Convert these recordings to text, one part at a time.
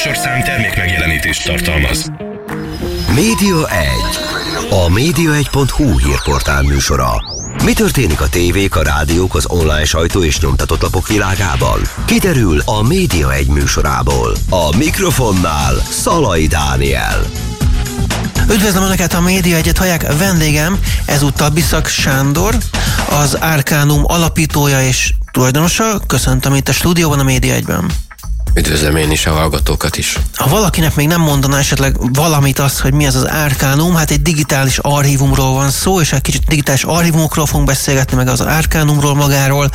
műsorszám termékmegjelenítést tartalmaz. Média 1. A média1.hu hírportál műsora. Mi történik a tévék, a rádiók, az online sajtó és nyomtatott lapok világában? Kiderül a Média 1 műsorából. A mikrofonnál Szalai Dániel. Üdvözlöm Önöket, a Média 1-et hallják, vendégem ezúttal Biszak Sándor, az Arcanum alapítója és tulajdonosa. Köszöntöm itt a stúdióban, a Média 1-ben. Üdvözlöm én is, a hallgatókat is. Ha valakinek még nem mondaná esetleg valamit az, hogy mi az az Arcanum, hát egy digitális archívumról van szó, és egy kicsit digitális archívumokról fogunk beszélgetni, meg az Arcanumról magáról.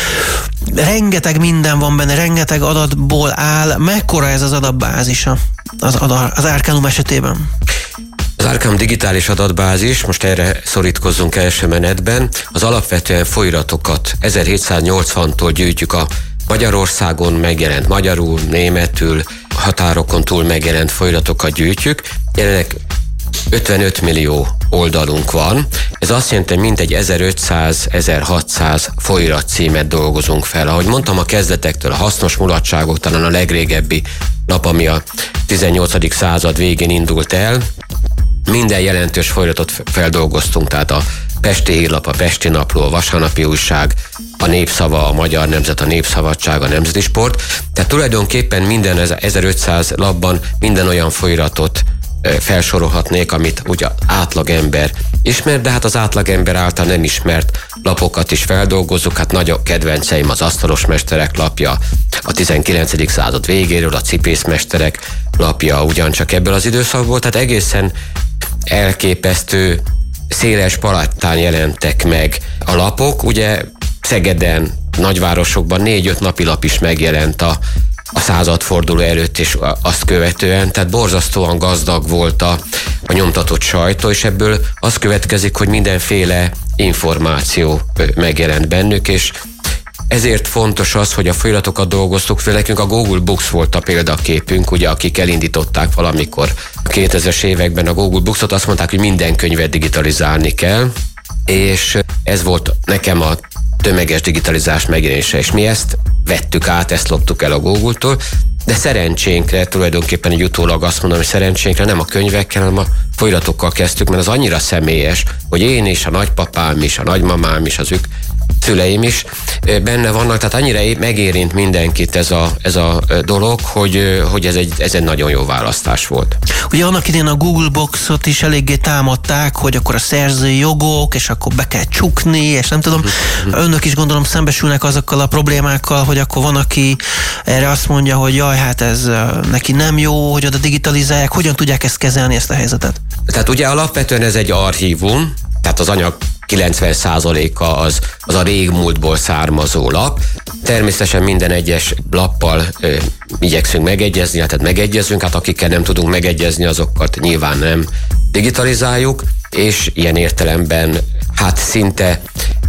Rengeteg minden van benne, rengeteg adatból áll. Mekkora ez az adatbázisa az Arcanum esetében? Az Arcanum digitális adatbázis, most erre szorítkozzunk első menetben, az alapvetően folyiratokat 1780-tól gyűjtjük a Magyarországon megjelent magyarul, németül, határokon túl megjelent folyiratokat gyűjtjük. Jelenleg 55 millió oldalunk van. Ez azt jelenti, hogy mintegy 1500-1600 folyirat címet dolgozunk fel. Ahogy mondtam, a kezdetektől a hasznos mulatságok, talán a legrégebbi lap, ami a 18. század végén indult el, minden jelentős folyiratot feldolgoztunk, tehát a Pesti Hírlap, a Pesti Napló, a Vasárnapi Újság, a Népszava, a Magyar Nemzet, a Népszabadság, a Nemzeti Sport. Tehát tulajdonképpen minden 1500 lapban minden olyan folyiratot felsorolhatnék, amit ugye átlagember ismer, de hát az átlagember által nem ismert lapokat is feldolgozzuk. Hát nagy kedvenceim az asztalosmesterek lapja, a 19. század végéről, a cipészmesterek lapja ugyancsak ebből az időszakból, tehát egészen elképesztő széles palettán jelentek meg a lapok. Ugye Szegeden, nagyvárosokban 4-5 napilap is megjelent a századforduló előtt és azt követően, tehát borzasztóan gazdag volt a nyomtatott sajtó, és ebből az következik, hogy mindenféle információ megjelent bennük, és ezért fontos az, hogy a folyiratokat dolgoztuk fel. Nekünk a Google Books volt a példaképünk, ugye, akik elindították valamikor a 2000-es években a Google Booksot, azt mondták, hogy minden könyvet digitalizálni kell, és ez volt nekem a tömeges digitalizás megjelenése, és mi ezt vettük át, ezt loptuk el a Google-tól, de szerencsénkre, tulajdonképpen egy utólag azt mondom, hogy szerencsénkre nem a könyvekkel, hanem a folyiratokkal kezdtük, mert az annyira személyes, hogy én is, a nagypapám is, a nagymamám is, az ők szüleim is benne vannak, tehát annyira megérint mindenkit ez a dolog, hogy ez egy nagyon jó választás volt. Ugye annak idén a Google Boxot is eléggé támadták, hogy akkor a szerzői jogok, és akkor be kell csukni, és nem tudom, önök is gondolom szembesülnek azokkal a problémákkal, hogy akkor van, aki erre azt mondja, hogy jaj, hát ez neki nem jó, hogy oda digitalizálják. Hogyan tudják ezt kezelni, ezt a helyzetet? Tehát ugye alapvetően ez egy archívum, tehát az anyag 90%-a az a régmúltból származó lap. Természetesen minden egyes lappal igyekszünk megegyezni, tehát megegyezünk, hát akikkel nem tudunk megegyezni, azokat nyilván nem digitalizáljuk, és ilyen értelemben hát szinte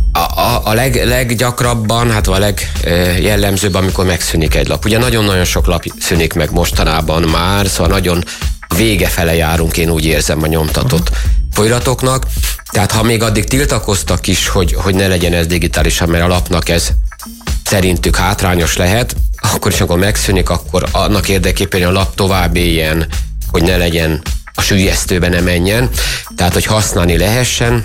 a leggyakrabban, hát a legjellemzőbb, amikor megszűnik egy lap. Ugye nagyon-nagyon sok lap szűnik meg mostanában már, szóval nagyon vége fele járunk, én úgy érzem, a nyomtatott folyiratoknak. Tehát ha még addig tiltakoztak is, hogy ne legyen ez digitálisan, mert a lapnak ez szerintük hátrányos lehet, akkor is, amikor megszűnik, akkor annak érdekében a lap tovább éljen, hogy ne legyen a süllyesztőbe, ne menjen. Tehát, hogy használni lehessen,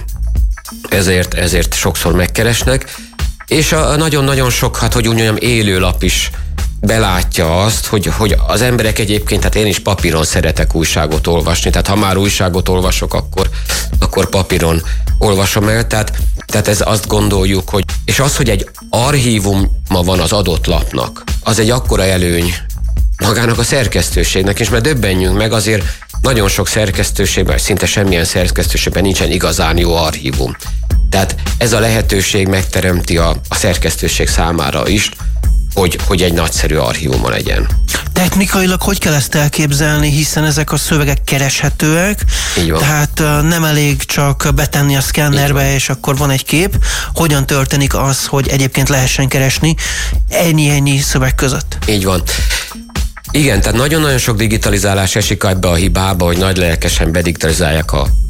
ezért sokszor megkeresnek. És a nagyon-nagyon sok, hát hogy úgy mondjam, élő lap is belátja azt, hogy az emberek egyébként, hát én is papíron szeretek újságot olvasni, tehát ha már újságot olvasok, akkor papíron olvasom el, tehát ez azt gondoljuk, hogy és az, hogy egy archívuma van az adott lapnak, az egy akkora előny magának a szerkesztőségnek, és mert döbbenjünk meg, azért nagyon sok szerkesztőségben, szinte semmilyen szerkesztőségben nincsen igazán jó archívum. Tehát ez a lehetőség megteremti a szerkesztőség számára is, hogy egy nagyszerű archívuma legyen. Technikailag hogy kell ezt elképzelni, hiszen ezek a szövegek kereshetőek, tehát nem elég csak betenni a szkennerbe, és akkor van egy kép. Hogyan történik az, hogy egyébként lehessen keresni ennyi szöveg között? Így van. Igen, tehát nagyon-nagyon sok digitalizálás esik ebbe a hibába, hogy nagy lelkesen bedigitalizálják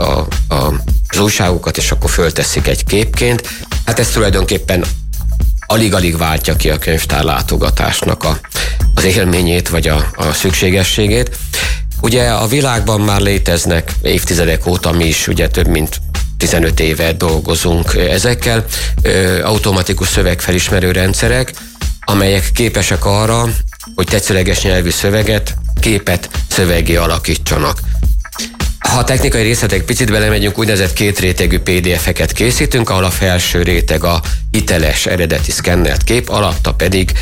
az újságokat, és akkor fölteszik egy képként. Hát ez tulajdonképpen alig-alig váltja ki a könyvtár látogatásnak az az élményét, vagy a szükségességét. Ugye a világban már léteznek évtizedek óta, mi is ugye több mint 15 éve dolgozunk ezekkel, automatikus szövegfelismerő rendszerek, amelyek képesek arra, hogy tetszőleges nyelvű szöveget, képet szöveggé alakítsanak. Ha a technikai részletek picit belemegyünk, úgynevezett kétrétegű PDF-eket készítünk, ahol a felső réteg a hiteles, eredeti szkennelt kép, alatta pedig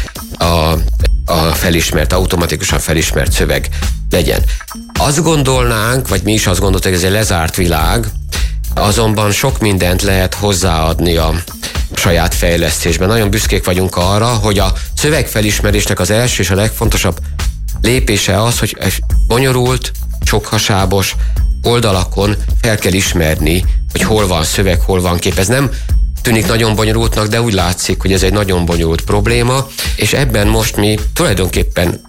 a felismert, automatikusan felismert szöveg legyen. Azt gondolnánk, vagy mi is azt gondoltuk, hogy ez egy lezárt világ, azonban sok mindent lehet hozzáadni a saját fejlesztésben. Nagyon büszkék vagyunk arra, hogy a szövegfelismerésnek az első és a legfontosabb lépése az, hogy bonyolult, sokhasábos oldalakon fel kell ismerni, hogy hol van szöveg, hol van kép. Ez nem tűnik nagyon bonyolultnak, de úgy látszik, hogy ez egy nagyon bonyolult probléma, és ebben most mi tulajdonképpen,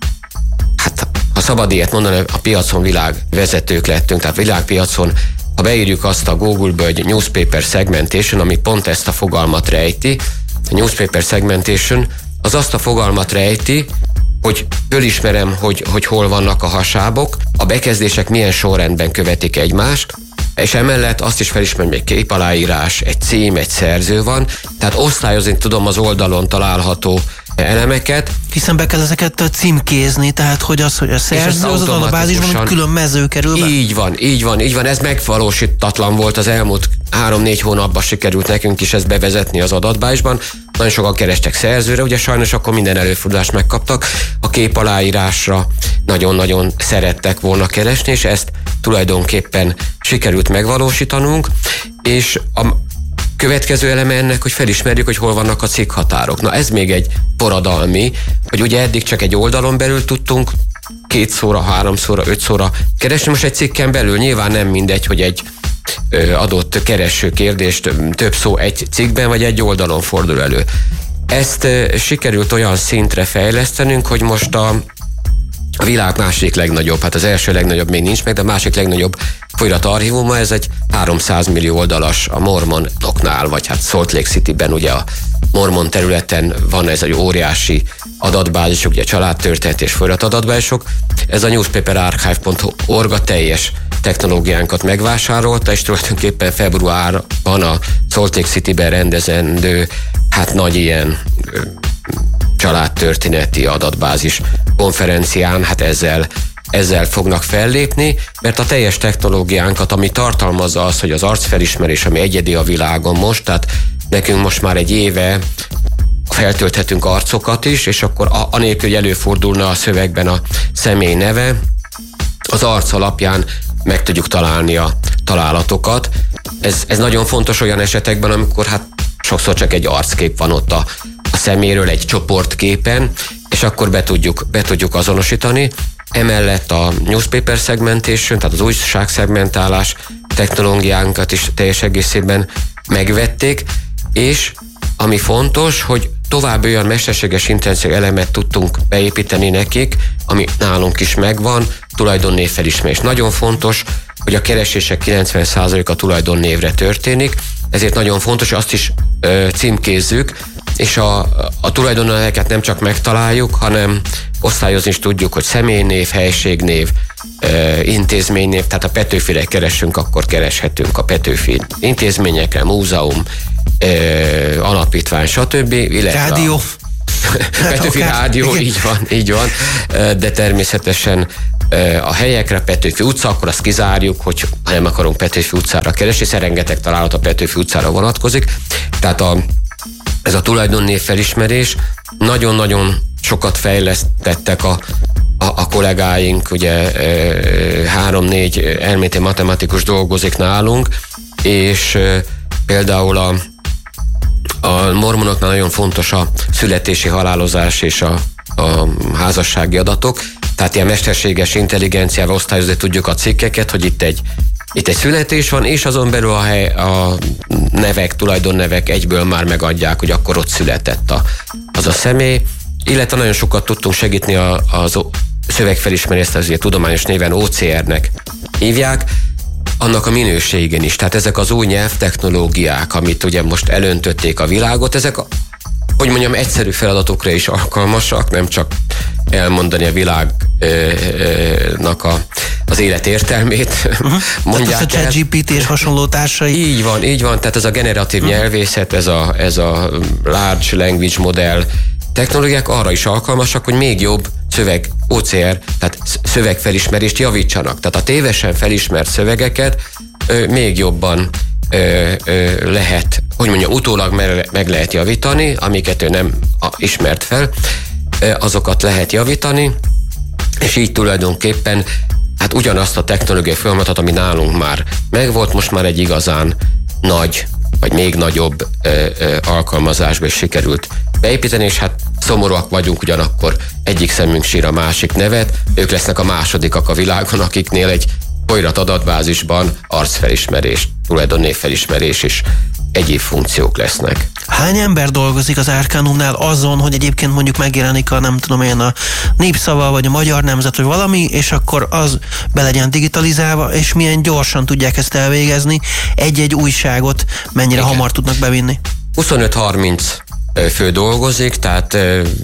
hát ha szabad ilyet mondani, a piacon világvezetők lettünk, tehát világpiacon, ha beírjuk azt a Google-ből, hogy Newspaper Segmentation, ami pont ezt a fogalmat rejti, a Newspaper Segmentation, az azt a fogalmat rejti, hogy fölismerem, hogy hol vannak a hasábok, a bekezdések milyen sorrendben követik egymást, és emellett azt is felismerem, hogy egy képaláírás, egy cím, egy szerző van, tehát osztályozni tudom az oldalon található elemeket. Hiszen be kell ezeket címkézni, tehát hogy az, hogy a szerző az adatbázisban külön mező kerül be. Így van. Ez megvalósítatlan volt az elmúlt 3-4 hónapban, sikerült nekünk is ezt bevezetni az adatbázisban. Nagyon sokan kerestek szerzőre, ugye sajnos akkor minden előfordulást megkaptak. A képaláírásra nagyon-nagyon szerettek volna keresni, és ezt tulajdonképpen sikerült megvalósítanunk, és a következő eleme ennek, hogy felismerjük, hogy hol vannak a cikkhatárok. Na ez még egy forradalmi, hogy ugye eddig csak egy oldalon belül tudtunk 2 szóra, 3 szóra, 5 szóra keresni, most egy cikken belül nyilván nem mindegy, hogy egy adott kereső kérdést több szó egy cikkben, vagy egy oldalon fordul elő. Ezt sikerült olyan szintre fejlesztenünk, hogy most a világ másik legnagyobb, hát az első legnagyobb még nincs meg, de a másik legnagyobb folyirat archívuma, ez egy 300 millió oldalas a mormonoknál, vagy hát Salt Lake Cityben, ugye a mormon területen van ez egy óriási adatbázisok, ugye családtörténet és folyirat adatbázisok. Ez a newspaperarchive.org a teljes technológiánkat megvásárolta, és tulajdonképpen februárban a Salt Lake Cityben rendezendő, hát nagy ilyen családtörténeti adatbázis konferencián, hát ezzel fognak fellépni, mert a teljes technológiánkat, ami tartalmazza az, hogy az arcfelismerés, ami egyedi a világon most, tehát nekünk most már egy éve feltölthetünk arcokat is, és akkor anélkül, hogy előfordulna a szövegben a személy neve, az arc alapján meg tudjuk találni a találatokat. Ez nagyon fontos olyan esetekben, amikor hát sokszor csak egy arckép van ott a szeméről egy csoportképen, és akkor be tudjuk azonosítani. Emellett a newspaper segmentation, tehát az újságszegmentálás technológiánkat is teljes egészében megvették, és ami fontos, hogy további olyan mesterséges intelligencia elemet tudtunk beépíteni nekik, ami nálunk is megvan, tulajdonnévfelismerés. Nagyon fontos, hogy a keresések 90%-a tulajdonnévre történik, ezért nagyon fontos, hogy azt is címkézzük, és a tulajdonneveket nem csak megtaláljuk, hanem osztályozni is tudjuk, hogy személynév, helységnév, intézménynév, tehát a Petőfire keresünk, akkor kereshetünk a Petőfi intézményekre, múzeum, alapítvány, stb. Rádió. Petőfi rádió, így van, de természetesen a helyekre, Petőfi utca, akkor azt kizárjuk, hogy ha nem akarunk Petőfi utcára keresni, hiszen rengeteg találat a Petőfi utcára vonatkozik. Tehát ez a tulajdonnév felismerés nagyon-nagyon sokat fejlesztettek a kollégáink, ugye 3-4 elméleti matematikus dolgozik nálunk, és például a mormonoknál nagyon fontos a születési, halálozás és a házassági adatok, tehát ilyen mesterséges intelligenciával osztályozni tudjuk a cikkeket, hogy itt egy születés van, és azon belül a nevek, tulajdonnevek egyből már megadják, hogy akkor ott született az a személy, illetve nagyon sokat tudtunk segíteni az szövegfelismerést, azért tudományos néven OCR-nek hívják, annak a minőségén is. Tehát ezek az új nyelvtechnológiák, amit ugye most elöntötték a világot, ezek, hogy mondjam, egyszerű feladatokra is alkalmasak, nem csak elmondani a világnak az élet értelmét. Mondják tehát a ChatGPT és hasonló társai. Így van. Tehát ez a generatív nyelvészet, ez a large language model technológiák arra is alkalmasak, hogy még jobb OCR, tehát szövegfelismerést javítsanak. Tehát a tévesen felismert szövegeket még jobban lehet, utólag meg lehet javítani, amiket ő nem ismert fel, azokat lehet javítani, és így tulajdonképpen hát ugyanazt a technológiai folyamatot, ami nálunk már megvolt, most már egy igazán nagy, vagy még nagyobb alkalmazásba is sikerült beépíteni, és hát szomorúak vagyunk, ugyanakkor egyik szemünk sír a másik nevet, ők lesznek a másodikak a világon, akiknél egy folyrat adatbázisban arcfelismerés, tulajdonnévfelismerés és egyéb funkciók lesznek. Hány ember dolgozik az Arcanumnál azon, hogy egyébként mondjuk megjelenik a Népszava, vagy a Magyar Nemzet, vagy valami, és akkor az be legyen digitalizálva, és milyen gyorsan tudják ezt elvégezni, egy-egy újságot mennyire hamar tudnak bevinni? 25-30 fő dolgozik, tehát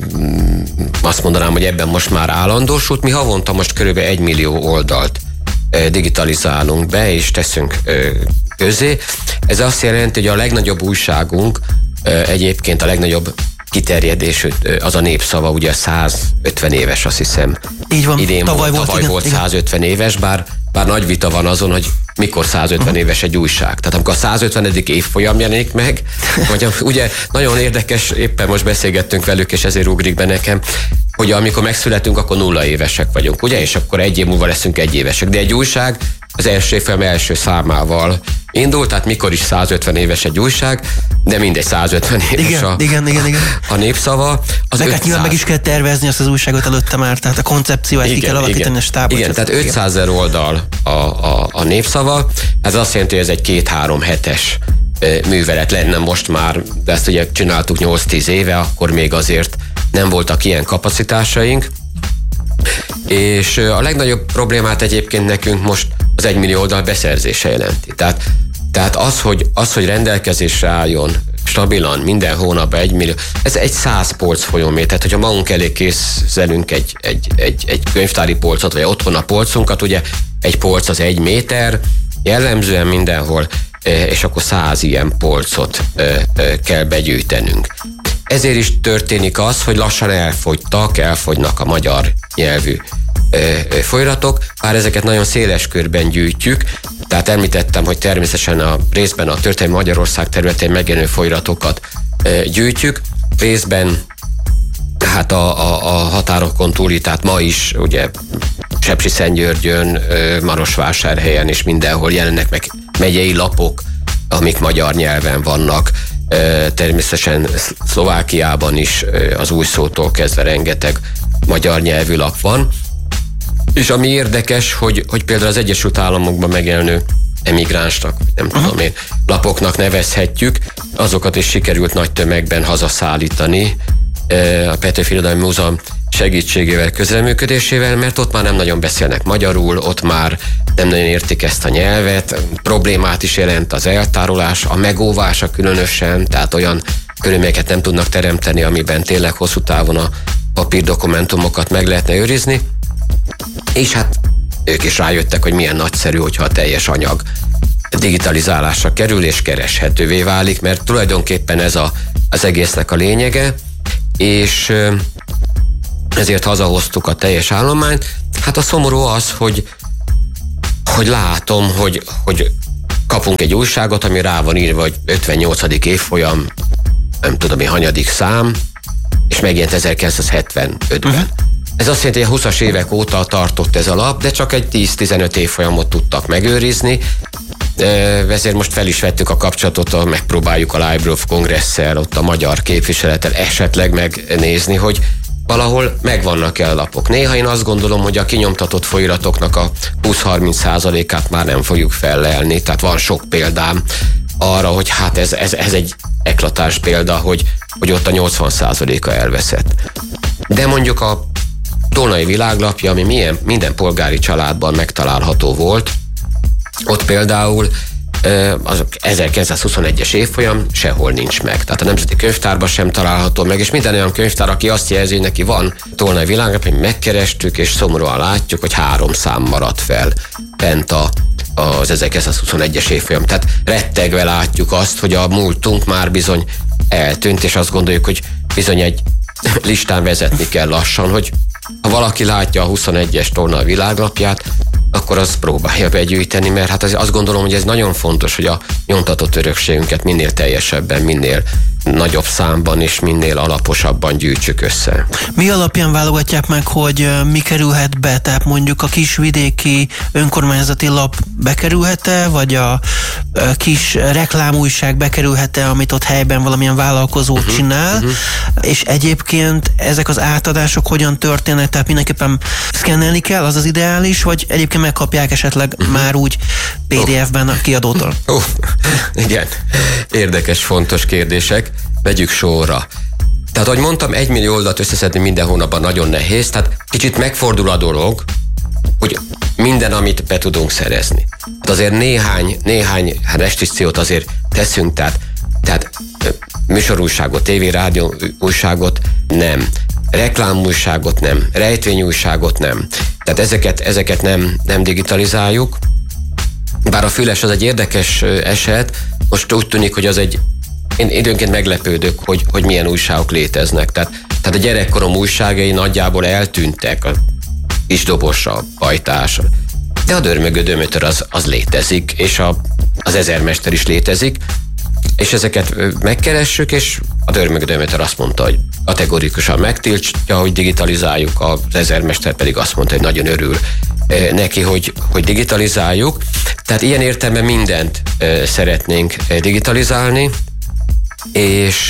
azt mondanám, hogy ebben most már állandósult. Mi havonta most körülbelül 1 millió oldalt digitalizálunk be, és teszünk közé. Ez azt jelenti, hogy a legnagyobb újságunk, egyébként a legnagyobb kiterjedésű, az a Népszava, ugye 150 éves, azt hiszem. Így van, tavaly volt 150 éves, bár nagy vita van azon, hogy mikor 150 éves egy újság. Tehát amikor a 150. évfolyam jelenik meg, vagy ugye nagyon érdekes, éppen most beszélgettünk velük, és ezért ugrik be nekem, hogy amikor megszületünk, akkor 0 évesek vagyunk, ugye? És akkor 1 év múlva leszünk 1 évesek. De egy újság az első évfolyam első számával indul, tehát mikor is 150 éves egy újság, de mindegy, 150 éves a Népszava. Az meg nyilván meg is kell tervezni azt az újságot előtte már, tehát a koncepciót ki kell alakítani a stábot. Igen, tehát 500 000 oldal a Népszava, ez azt jelenti, hogy ez egy 2-3 hetes művelet lenne most már, de ezt ugye csináltuk 8-10 éve, akkor még azért nem voltak ilyen kapacitásaink. És a legnagyobb problémát egyébként nekünk most az 1 millió oldal beszerzése jelenti. Tehát az, hogy rendelkezésre álljon stabilan minden hónapban 1 millió, ez egy 100 polc folyómét, tehát hogyha magunk elé készülünk egy könyvtári polcot, vagy otthon a polcunkat, ugye egy polc az 1 méter, jellemzően mindenhol, és akkor 100 ilyen polcot kell begyűjtenünk. Ezért is történik az, hogy lassan elfogynak a magyar nyelvű folyratok, bár ezeket nagyon széles körben gyűjtjük, tehát említettem, hogy természetesen a részben a történelmi Magyarország területén megjelenő folyiratokat gyűjtjük, részben hát a határokon túli, tehát ma is ugye Sepsiszentgyörgyön, Marosvásárhelyen és mindenhol jelennek meg megyei lapok, amik magyar nyelven vannak. Természetesen Szlovákiában is az Újszótól kezdve rengeteg magyar nyelvű lap van. És ami érdekes, hogy például az Egyesült Államokban megjelenő emigránsnak, nem tudom én, lapoknak nevezhetjük, azokat is sikerült nagy tömegben hazaszállítani a Petőfi Irodalmi Múzeum segítségével, közreműködésével, mert ott már nem nagyon beszélnek magyarul, ott már nem nagyon értik ezt a nyelvet, problémát is jelent az eltárolás, a megóvása különösen, tehát olyan körülményeket nem tudnak teremteni, amiben tényleg hosszú távon a papírdokumentumokat meg lehetne őrizni, és hát ők is rájöttek, hogy milyen nagyszerű, hogyha a teljes anyag digitalizálásra kerül és kereshetővé válik, mert tulajdonképpen ez az egésznek a lényege, és ezért hazahoztuk a teljes állományt. Hát a szomorú az, hogy látom, hogy kapunk egy újságot, ami rá van írva, hogy 58. évfolyam, nem tudom én, hanyadik szám, és megjelent 1975-ben. Ez azt jelenti, hogy a 20-as évek óta tartott ez a lap, de csak egy 10-15 évfolyamot tudtak megőrizni, ezért most fel is vettük a kapcsolatot, megpróbáljuk a Library of Congress-szel, ott a magyar képviselettel esetleg megnézni, hogy valahol megvannak-e a lapok. Néha én azt gondolom, hogy a kinyomtatott folyóiratoknak a 20-30%-át már nem fogjuk fellelni, tehát van sok példám arra, hogy hát ez egy eklatáns példa, hogy ott a 80%-a elveszett. De mondjuk a Tolnai Világlapja, ami minden polgári családban megtalálható volt, ott például az 1921-es évfolyam sehol nincs meg. Tehát a Nemzeti Könyvtárban sem található meg, és minden olyan könyvtár, aki azt jelzi, hogy neki van Tolnai világnap, hogy megkerestük, és szomorúan látjuk, hogy 3 szám maradt fel bent az 1921-es évfolyam. Tehát rettegve látjuk azt, hogy a múltunk már bizony eltűnt, és azt gondoljuk, hogy bizony egy listán vezetni kell lassan, hogy ha valaki látja a 21-es Tolnai világnapját, akkor az próbálja begyűjteni, mert hát azt gondolom, hogy ez nagyon fontos, hogy a nyomtatott örökségünket minél teljesebben, minél nagyobb számban és minél alaposabban gyűjtsük össze. Mi alapján válogatják meg, hogy mi kerülhet be? Tehát mondjuk a kis vidéki önkormányzati lap bekerülhet-e, vagy a kis reklámújság bekerülhet-e, amit ott helyben valamilyen vállalkozó csinál, és egyébként ezek az átadások hogyan történnek? Tehát mindenképpen szkennelni kell, az az ideális, vagy egyébként megkapják esetleg már úgy PDF-ben a kiadótól? Igen, érdekes, fontos kérdések. Vegyük sorra. Tehát, ahogy mondtam, 1 millió oldalt összeszedni minden hónapban nagyon nehéz, tehát kicsit megfordul a dolog, hogy minden, amit be tudunk szerezni. Hát azért néhány restrikciót azért teszünk, tehát műsorújságot, tévé, rádió újságot nem, reklámújságot nem, rejtvényújságot nem. Tehát ezeket nem digitalizáljuk. Bár a Füles az egy érdekes eset, most úgy tűnik, hogy az egy, én időnként meglepődök, hogy milyen újságok léteznek. Tehát a gyerekkorom újságai nagyjából eltűntek, a Kisdobos, a Pajtás, de a Dörmögő Dömötör az létezik, és az Ezermester is létezik, és ezeket megkeressük, és a Dörmögő Dömötör azt mondta, hogy kategorikusan megtiltja, hogy digitalizáljuk, az Ezermester pedig azt mondta, hogy nagyon örül neki, hogy digitalizáljuk. Tehát ilyen értelemben mindent szeretnénk digitalizálni, és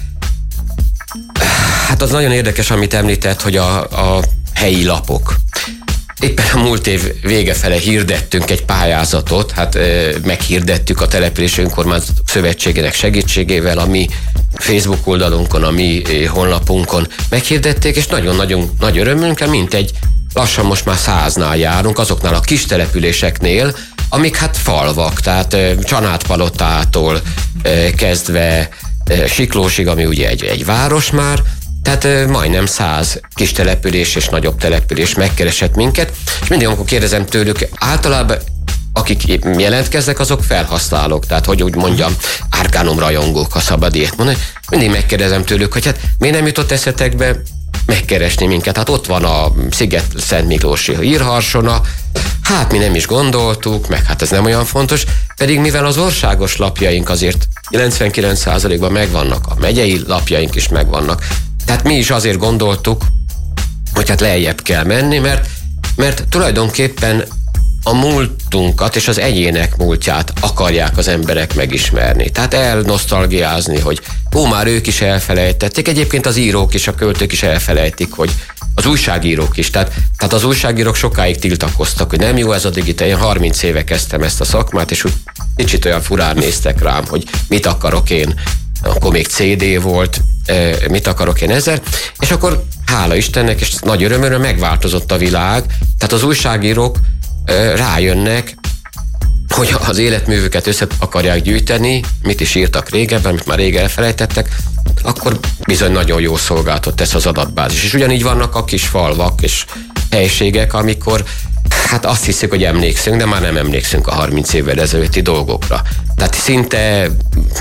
hát az nagyon érdekes, amit említett, hogy a helyi lapok. Éppen a múlt év vége fele hirdettünk egy pályázatot, hát meghirdettük a Települési Önkormányzatok Szövetségének segítségével, a mi Facebook oldalunkon, a mi honlapunkon meghirdették, és nagyon-nagyon nagy örömünkre, mintegy, lassan most már 100-nál járunk, azoknál a kis településeknél, amik hát falvak, tehát Csanádpalotától kezdve Siklósig, ami ugye egy város már, tehát majdnem 100 kis település és nagyobb település megkeresett minket, és mindig, amikor kérdezem tőlük, általában akik jelentkeznek, azok felhasználók, tehát hogy úgy mondjam, Arcanum rajongók, ha szabad ilyet mondani. Mindig megkérdezem tőlük, hogy hát miért nem jutott eszetekbe megkeresni minket? Hát ott van a Sziget-Szent Miklósi írharsona, hát mi nem is gondoltuk, meg hát ez nem olyan fontos, pedig mivel az országos lapjaink azért 99%-ban megvannak, a megyei lapjaink is megvannak, tehát mi is azért gondoltuk, hogy hát lejjebb kell menni, mert tulajdonképpen a múltunkat és az egyének múltját akarják az emberek megismerni. Tehát elnosztalgiázni, hogy már ők is elfelejtették. Egyébként az írók és a költők is elfelejtik, hogy az újságírók is. Tehát az újságírók sokáig tiltakoztak, hogy nem jó ez a digitál. Én 30 éve kezdtem ezt a szakmát, és úgy kicsit olyan furán néztek rám, hogy mit akarok én. Akkor még CD volt, mit akarok én ezzel. És akkor hála Istennek, és nagy örömömre megváltozott a világ. Tehát az újságírók rájönnek, hogy az életművüket össze akarják gyűjteni, mit is írtak régebben, amit már rég elfelejtettek, akkor bizony nagyon jó szolgáltat tesz az adatbázis. És ugyanígy vannak a kis falvak és helységek, amikor hát azt hiszik, hogy emlékszünk, de már nem emlékszünk a 30 évvel ezelőtti dolgokra. Tehát szinte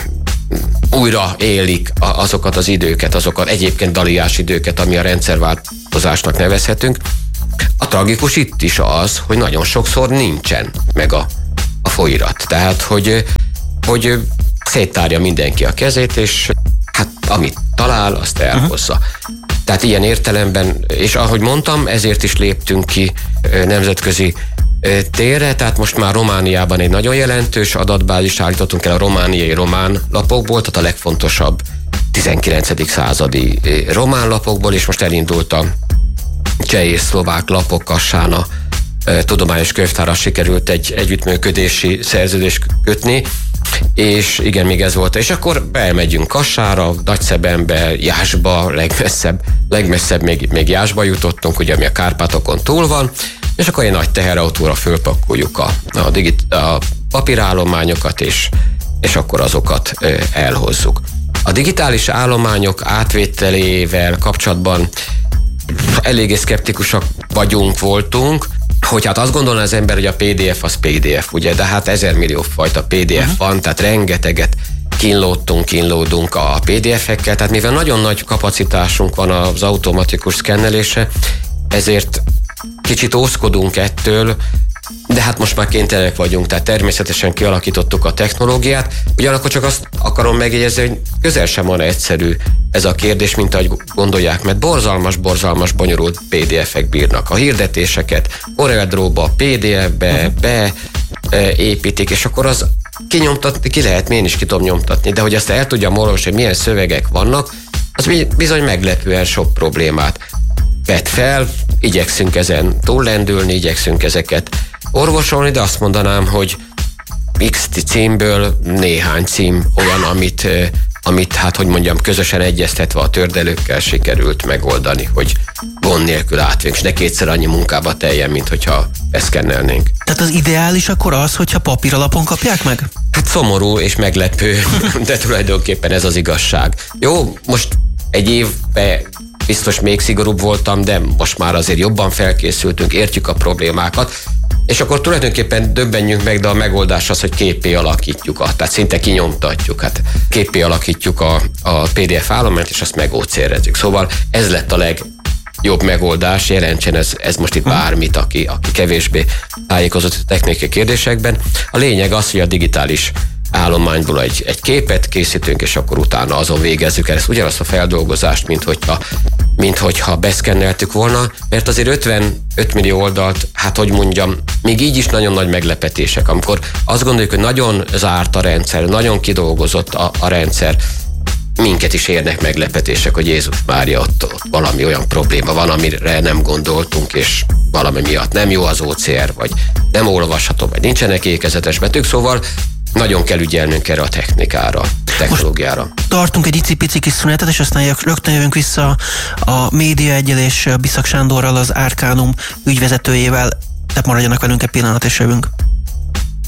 újra élik azokat az időket, azokat egyébként daliás időket, ami a rendszerváltozásnak nevezhetünk. A tragikus itt is az, hogy nagyon sokszor nincsen meg a folyirat. Tehát, hogy széttárja mindenki a kezét, és hát amit talál, azt elhozza. Tehát ilyen értelemben, és ahogy mondtam, ezért is léptünk ki nemzetközi térre, tehát most már Romániában egy nagyon jelentős adatbázis állítottunk el a romániai román lapokból, tehát a legfontosabb 19. századi román lapokból, és most elindult a cseh és szlovák lapok Kassán a tudományos könyvtárral sikerült egy együttműködési szerződést kötni, és igen, még ez volt. És akkor elmegyünk Kassára, Nagyszebenbe, Jászba, legmesszebb még Jászba jutottunk, ugye, ami a Kárpátokon túl van, és akkor egy nagy teherautóra fölpakoljuk a papírállományokat, és akkor azokat elhozzuk. A digitális állományok átvételével kapcsolatban eléggé szkeptikusak voltunk, hogy hát azt gondolná az ember, hogy a PDF az PDF, ugye, de hát 1000 millió fajta PDF van, tehát rengeteget kínlódunk a PDF-ekkel, tehát mivel nagyon nagy kapacitásunk van az automatikus szkennelésre, ezért kicsit ószkodunk ettől, de hát most már kénytelenek vagyunk, tehát természetesen kialakítottuk a technológiát, ugyanakkor csak azt akarom megjegyezni, hogy közel sem van egyszerű ez a kérdés, mint ahogy gondolják, mert borzalmas, bonyolult PDF-ek bírnak. A hirdetéseket CorelDRAW-ba, PDF-be beépítik, és akkor az kinyomtatni ki lehet, én is ki tudom nyomtatni, de hogy azt el tudjam olvasni, hogy milyen szövegek vannak, az bizony meglepően sok problémát vet fel, igyekszünk ezen túllendülni, igyekszünk ezeket orvosolni, de azt mondanám, hogy X címből néhány cím olyan, amit hát, hogy mondjam, közösen egyeztetve a tördelőkkel sikerült megoldani, hogy gond nélkül átvégünk, és ne kétszer annyi munkába teljen, mint hogyha beszkennelnénk. Tehát az ideális akkor az, hogyha papíralapon kapják meg? Hát szomorú és meglepő, de tulajdonképpen ez az igazság. Jó, most egy évben biztos még szigorúbb voltam, de most már azért jobban felkészültünk, értjük a problémákat, és akkor tulajdonképpen döbbenjünk meg, de a megoldás az, hogy képpé alakítjuk, tehát szinte kinyomtatjuk, hát képpé alakítjuk a PDF állományt, és azt megócérezzük. Szóval ez lett a legjobb megoldás, jelentsen ez most itt bármit, aki kevésbé tájékozott a technikai kérdésekben. A lényeg az, hogy a digitális állományból egy képet készítünk, és akkor utána azon végezzük el ezt ugyanazt a feldolgozást, mint hogyha beszkenneltük volna, mert azért 55 millió oldalt, hát hogy mondjam, még így is nagyon nagy meglepetések, amikor azt gondoljuk, hogy nagyon zárt a rendszer, nagyon kidolgozott a rendszer, minket is érnek meglepetések, hogy Jézus Mária, ott valami olyan probléma van, amire nem gondoltunk, és valami miatt nem jó az OCR, vagy nem olvasható, vagy nincsenek ékezetes betűk, szóval nagyon kell ügyelnünk erre a technológiára. Most tartunk egy icipici kis szünetet, és aztán rögtön jövünk vissza a Média Egyel és Biszak Sándorral, az Arcanum ügyvezetőjével. Tehát maradjanak velünk egy pillanat, és jövünk.